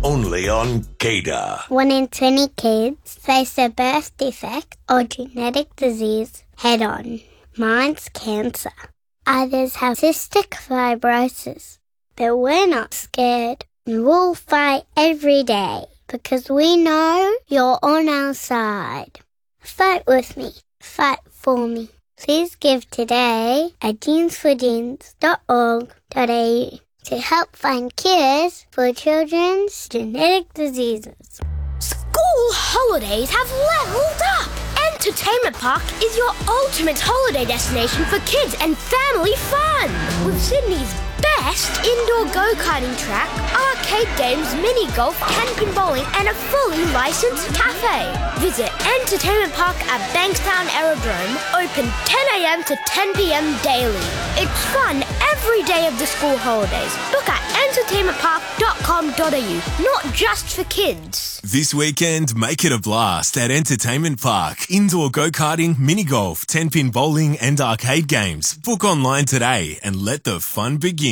only on Gator. 1 in 20 kids face a birth defect or genetic disease head-on. Mine's cancer. Others have cystic fibrosis. But we're not scared, and we'll fight every day because we know you're on our side. Fight with me. Fight for me. Please give today at jeansforjeans.org.au to help find cures for children's genetic diseases. School holidays have leveled up! Entertainment Park is your ultimate holiday destination for kids and family fun! With Sydney's best indoor go-karting track, arcade games, mini-golf, 10-pin bowling and a fully licensed cafe. Visit Entertainment Park at Bankstown Aerodrome, open 10 a.m. to 10 p.m. daily. It's fun every day of the school holidays. Book at entertainmentpark.com.au, not just for kids. This weekend, make it a blast at Entertainment Park. Indoor go-karting, mini-golf, 10-pin bowling and arcade games. Book online today and let the fun begin.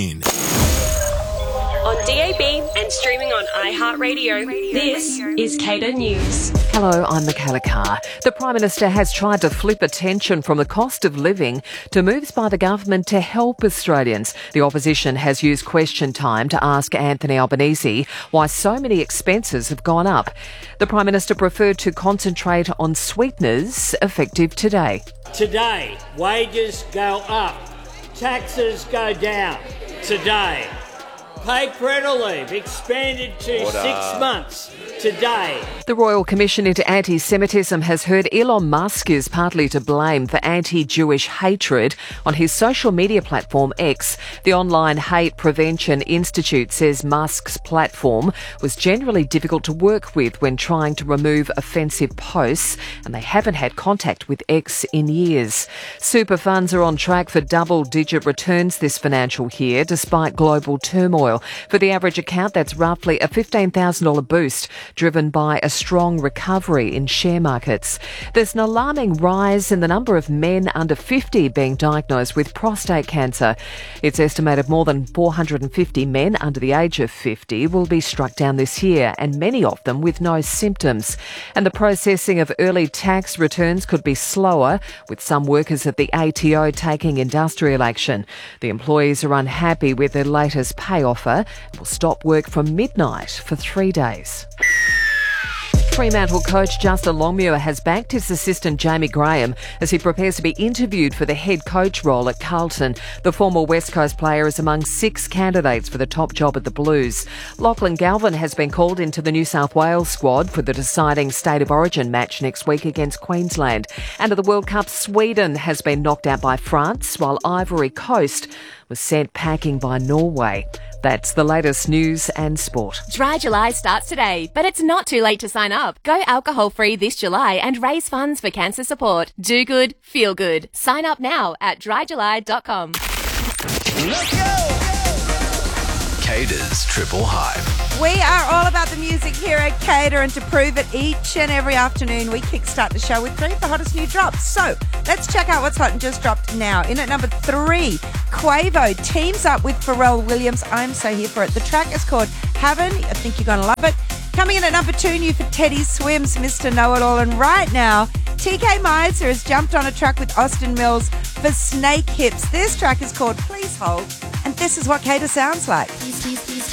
On DAB and streaming on iHeartRadio, this is Cater News. Hello, I'm Michaela Carr. The Prime Minister has tried to flip attention from the cost of living to moves by the government to help Australians. The opposition has used question time to ask Anthony Albanese why so many expenses have gone up. The Prime Minister preferred to concentrate on sweeteners effective today. Today, wages go up, taxes go down. Today, paid parental leave expanded to 6 months. Today. The Royal Commission into Anti-Semitism has heard Elon Musk is partly to blame for anti-Jewish hatred on his social media platform X. The Online Hate Prevention Institute says Musk's platform was generally difficult to work with when trying to remove offensive posts, and they haven't had contact with X in years. Super funds are on track for double-digit returns this financial year, despite global turmoil. For the average account, that's roughly a $15,000 boost, driven by a strong recovery in share markets. There's an alarming rise in the number of men under 50 being diagnosed with prostate cancer. It's estimated more than 450 men under the age of 50 will be struck down this year, and many of them with no symptoms. And the processing of early tax returns could be slower, with some workers at the ATO taking industrial action. The employees are unhappy with their latest pay offer and will stop work from midnight for 3 days. Fremantle coach Justin Longmuir has backed his assistant Jamie Graham as he prepares to be interviewed for the head coach role at Carlton. The former West Coast player is among 6 candidates for the top job at the Blues. Lachlan Galvin has been called into the New South Wales squad for the deciding State of Origin match next week against Queensland. And at the World Cup, Sweden has been knocked out by France, while Ivory Coast was sent packing by Norway. That's the latest news and sport. Dry July starts today, but it's not too late to sign up. Go alcohol-free this July and raise funds for cancer support. Do good, feel good. Sign up now at dryjuly.com. Let's go! Cater's Triple Hype. We are all about the music here at Cater, and to prove it, each and every afternoon we kickstart the show with 3 of the hottest new drops. So let's check out what's hot and just dropped now. In at number 3, Quavo teams up with Pharrell Williams. I'm so here for it. The track is called Heaven. I think you're going to love it. Coming in at number 2, new for Teddy Swims, Mr. Know-It-All. And right now, TK Meiser has jumped on a track with Austin Mills for Snake Hips. This track is called Please Hold, and this is what Cater sounds like. Please